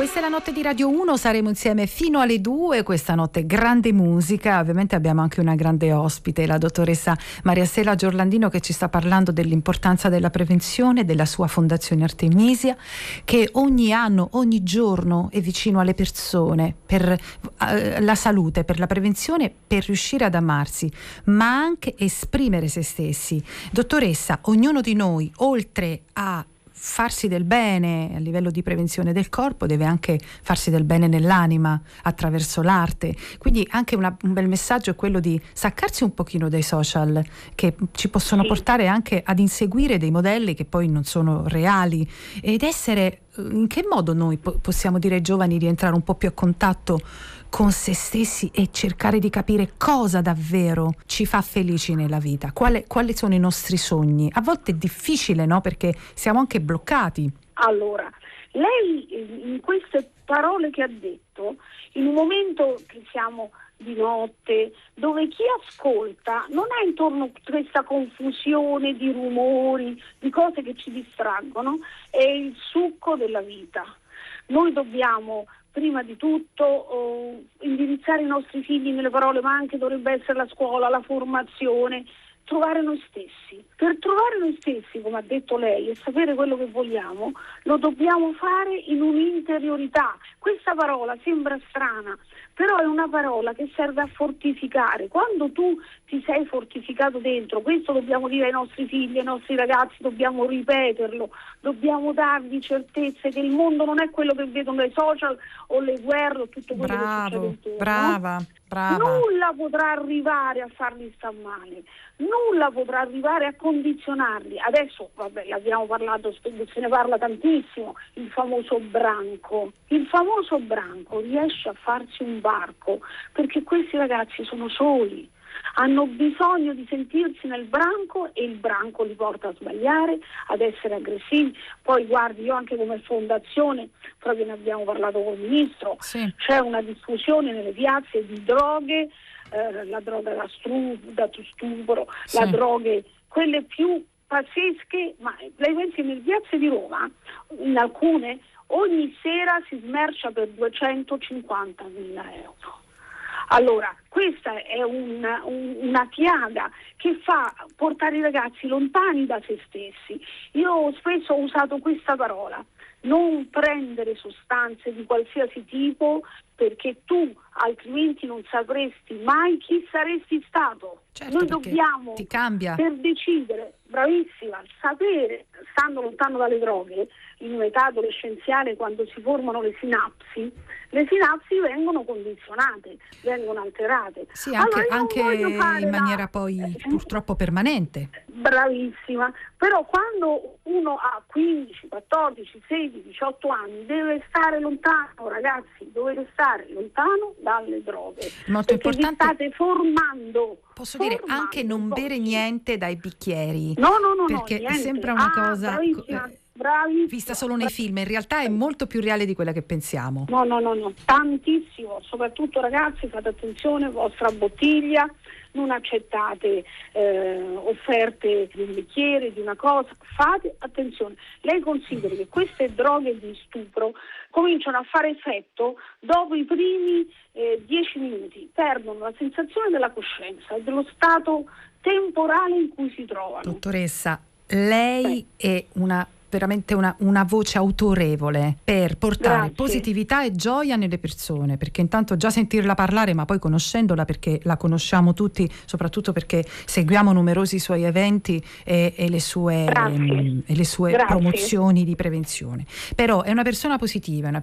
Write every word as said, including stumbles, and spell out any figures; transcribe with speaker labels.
Speaker 1: Questa è la notte di Radio uno, saremo insieme fino alle due, questa notte grande musica, ovviamente abbiamo anche una grande ospite, la dottoressa Maria Stella Giorlandino, che ci sta parlando dell'importanza della prevenzione, della sua fondazione Artemisia, che ogni anno, ogni giorno è vicino alle persone per eh, la salute, per la prevenzione, per riuscire ad amarsi, ma anche esprimere se stessi. Dottoressa, ognuno di noi, oltre a farsi del bene a livello di prevenzione del corpo, deve anche farsi del bene nell'anima attraverso l'arte, quindi anche una, un bel messaggio è quello di staccarsi un pochino dai social, che ci possono sì. portare anche ad inseguire dei modelli che poi non sono reali, ed essere, in che modo noi po- possiamo dire ai giovani di entrare un po' più a contatto con se stessi e cercare di capire cosa davvero ci fa felici nella vita, quale, quali sono i nostri sogni. A volte è difficile, no? Perché siamo anche bloccati.
Speaker 2: Allora, lei in queste parole che ha detto, in un momento che siamo di notte, dove chi ascolta non ha intorno a questa confusione di rumori, di cose che ci distraggono, è il succo della vita. Noi dobbiamo prima di tutto oh, indirizzare i nostri figli nelle parole, ma anche dovrebbe essere la scuola, la formazione, trovare noi stessi. Per trovare noi stessi, come ha detto lei, e sapere quello che vogliamo, lo dobbiamo fare in un'interiorità. Questa parola sembra strana, però è una parola che serve a fortificare. Quando tu ti sei fortificato dentro, questo dobbiamo dire ai nostri figli, ai nostri ragazzi, dobbiamo ripeterlo, dobbiamo dargli certezze che il mondo non è quello che vedono ai social o le guerre o tutto quello
Speaker 1: Bravo,
Speaker 2: che succede intorno.
Speaker 1: Brava, brava.
Speaker 2: Nulla potrà arrivare a farli star male, nulla potrà arrivare a condizionarli. Adesso, vabbè, abbiamo parlato, se ne parla tantissimo, il famoso branco. Il famoso branco riesce a farsi un barco perché questi ragazzi sono soli, hanno bisogno di sentirsi nel branco e il branco li porta a sbagliare, ad essere aggressivi. Poi guardi, io anche come fondazione, proprio ne abbiamo parlato con il ministro, sì. C'è una diffusione nelle piazze di droghe, eh, la droga da, stru- da stupro, sì. La droghe, quelle più pazzesche, ma lei pensi nelle piazze di Roma, in alcune, ogni sera si smercia per duecentocinquantamila euro. Allora, questa è un, un, una piaga che fa portare i ragazzi lontani da se stessi. Io spesso ho usato questa parola: non prendere sostanze di qualsiasi tipo, perché tu altrimenti non sapresti mai chi saresti stato.
Speaker 1: Certo,
Speaker 2: noi dobbiamo,
Speaker 1: ti cambia.
Speaker 2: Per decidere, bravissima, sapere, stando lontano dalle droghe, in un'età adolescenziale, quando si formano le sinapsi, le sinapsi vengono condizionate, vengono alterate.
Speaker 1: Sì, anche,
Speaker 2: allora,
Speaker 1: anche in maniera la... poi purtroppo permanente.
Speaker 2: Bravissima, però quando uno ha quindici, quattordici, sedici, diciotto anni deve stare lontano, ragazzi, dovete stare lontano dalle droghe.
Speaker 1: Molto
Speaker 2: perché
Speaker 1: importante.
Speaker 2: Vi state formando.
Speaker 1: Posso
Speaker 2: formando,
Speaker 1: dire anche non bere niente dai bicchieri.
Speaker 2: No, no, no,
Speaker 1: perché
Speaker 2: no, niente.
Speaker 1: sembra una
Speaker 2: ah,
Speaker 1: cosa
Speaker 2: bravissima. Bravissima.
Speaker 1: Vista solo nei film, in realtà è molto più reale di quella che pensiamo.
Speaker 2: No, no, no, no, tantissimo, soprattutto ragazzi, fate attenzione, vostra bottiglia, non accettate eh, offerte di un bicchiere, di una cosa, fate attenzione. Lei consideri che queste droghe di stupro cominciano a fare effetto dopo i primi eh, dieci minuti, perdono la sensazione della coscienza e dello stato temporale in cui si trovano.
Speaker 1: Dottoressa, lei Beh. è una veramente una, una voce autorevole per portare Grazie. positività e gioia nelle persone, perché intanto già sentirla parlare, ma poi conoscendola, perché la conosciamo tutti, soprattutto perché seguiamo numerosi suoi eventi e, e le sue, mh, e le sue promozioni di prevenzione. Però è una persona positiva, è una